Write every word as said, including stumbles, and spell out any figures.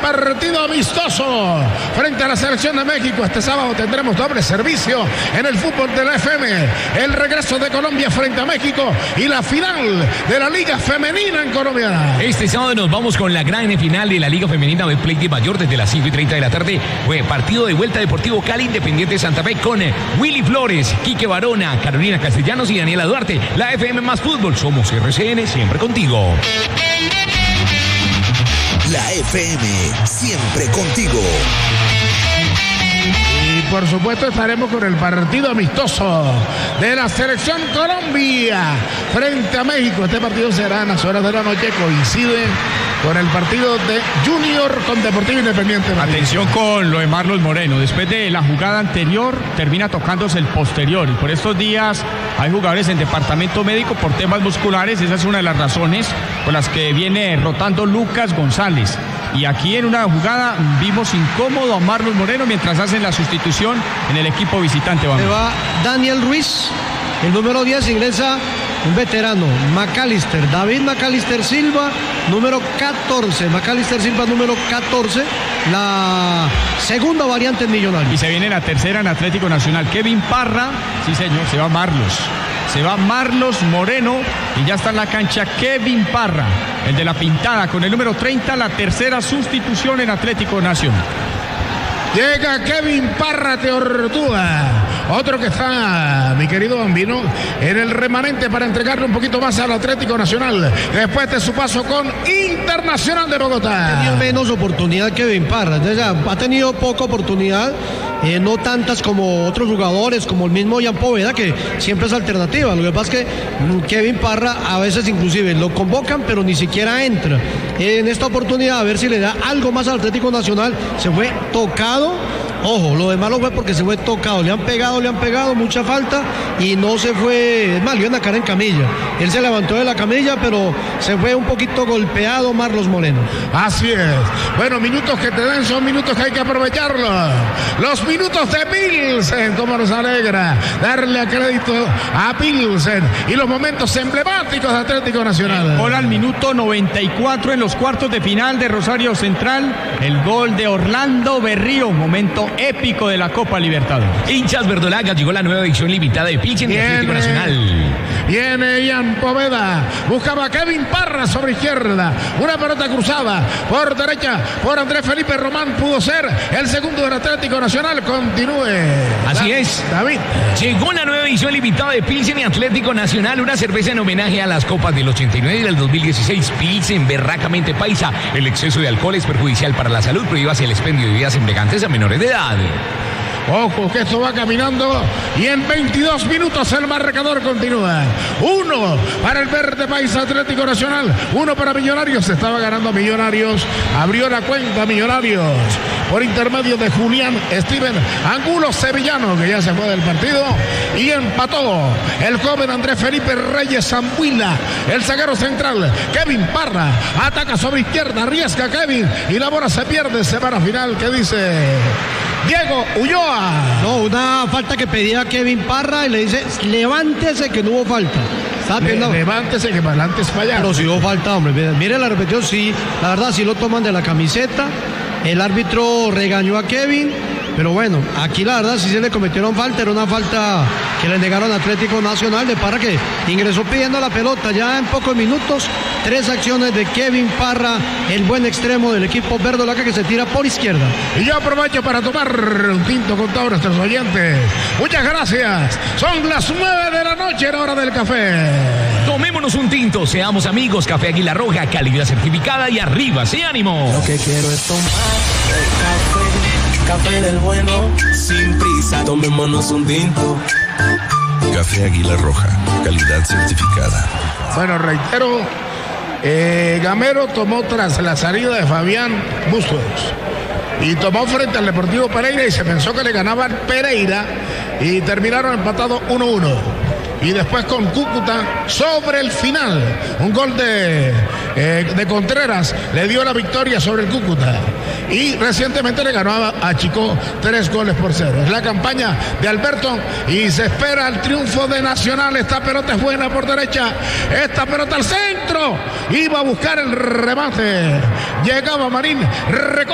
partido amistoso frente a la selección de México. Este sábado tendremos doble servicio en el fútbol de la F M. El regreso de Colombia frente a México y la final de la Liga Femenina en Colombia. Este sábado nos vamos con la gran final de la Liga Femenina de Play de Mayor desde las cinco y treinta de la tarde. Fue partido de vuelta Deportivo Cali Independiente de Santa Fe con Willy Flores, Quique Barona, Carolina Castellanos y Daniela Duarte. La F M más fútbol. Somos R C N, siempre contigo. La F M, siempre contigo. Y por supuesto estaremos con el partido amistoso de la selección Colombia frente a México. Este partido será en las horas de la noche, coincide con el partido de Junior con Deportivo Independiente. Atención con lo de Marlos Moreno. Después de la jugada anterior, termina tocándose el posterior. Y por estos días hay jugadores en departamento médico por temas musculares. Esa es una de las razones por las que viene rotando Lucas González. Y aquí en una jugada vimos incómodo a Marlos Moreno mientras hacen la sustitución en el equipo visitante. Se va Daniel Ruiz, el número diez, ingresa un veterano, McAllister, David McAllister Silva, número catorce, McAllister Silva número catorce, la segunda variante en Millonarios. Y se viene la tercera en Atlético Nacional, Kevin Parra, sí señor, se va Marlos. Se va Marlos Moreno y ya está en la cancha Kevin Parra, el de la pintada, con el número treinta, la tercera sustitución en Atlético Nacional. Llega Kevin Parra Teortúa, otro que está, mi querido Bambino, en el remanente para entregarle un poquito más al Atlético Nacional después de su paso con Internacional de Bogotá. Ha tenido menos oportunidad Kevin Parra, entonces, ha tenido poca oportunidad, eh, no tantas como otros jugadores, como el mismo Jan Poveda, que siempre es alternativa. Lo que pasa es que Kevin Parra a veces inclusive lo convocan, pero ni siquiera entra. En esta oportunidad, a ver si le da algo más al Atlético Nacional. Se fue tocado. Ojo, lo de malo fue porque se fue tocado, le han pegado, le han pegado, mucha falta y no se fue, es más, le iban a caer en camilla. Él se levantó de la camilla, pero se fue un poquito golpeado Marlos Moreno. Así es. Bueno, minutos que te den son minutos que hay que aprovecharlos. Los minutos de Pilsen, como nos alegra darle a crédito a Pilsen y los momentos emblemáticos de Atlético Nacional. Gol al minuto noventa y cuatro en los cuartos de final de Rosario Central, el gol de Orlando Berrío, momento épico de la Copa Libertadores. Hinchas verdolagas, llegó la nueva edición limitada de Pilsen de Atlético Nacional. Viene Jan Poveda, buscaba a Kevin Parra sobre izquierda, una pelota cruzada por derecha por Andrés Felipe Román, pudo ser el segundo del Atlético Nacional. Continúe. Así es, David. Llegó la nueva edición limitada de Pilsen y Atlético Nacional, una cerveza en homenaje a las copas del ochenta y nueve y del dos mil dieciséis. Pilsen, berracamente paisa. El exceso de alcohol es perjudicial para la salud. Prohíbase el expendio de bebidas embriagantes a menores de edad. Ojo que esto va caminando y en veintidós minutos el marcador continúa. Uno para el verde país Atlético Nacional, uno para Millonarios. Estaba ganando Millonarios, abrió la cuenta Millonarios por intermedio de Julián Steven Angulo Sevillano, que ya se fue del partido, y empató el joven Andrés Felipe Reyes Zambuila, el zaguero central. Kevin Parra ataca sobre izquierda, arriesga Kevin y la bola se pierde. Semana final que dice Diego Ulloa. No, una falta que pedía Kevin Parra y le dice, levántese que no hubo falta. Le, levántese que para adelante es fallar. Pero si hubo falta, hombre. Mire la repetición, sí, la verdad sí lo toman de la camiseta. El árbitro regañó a Kevin, pero bueno, aquí la verdad sí se le cometieron falta, era una falta que le negaron a Atlético Nacional de Parra, que ingresó pidiendo la pelota ya en pocos minutos. Tres acciones de Kevin Parra, el buen extremo del equipo verdolaga, que se tira por izquierda. Y yo aprovecho para tomar un tinto con todos nuestros oyentes. Muchas gracias. Son las nueve de la noche, en hora del café. Tomémonos un tinto, seamos amigos. Café Águila Roja, calidad certificada y arriba, sí, ánimo. Lo que quiero es tomar el café, café del bueno, sin prisa, tomémonos un tinto. Café Águila Roja, calidad certificada. Bueno, reitero, eh, Gamero tomó tras la salida de Fabián Bustos y tomó frente al Deportivo Pereira y se pensó que le ganaban Pereira y terminaron empatados uno uno. Y después con Cúcuta sobre el final, un gol de, eh, de Contreras le dio la victoria sobre el Cúcuta. Y recientemente le ganó a, a Chico tres goles por cero. Es la campaña de Alberto y se espera el triunfo de Nacional. Esta pelota es buena por derecha, esta pelota al centro, iba a buscar el remate, llegaba Marín,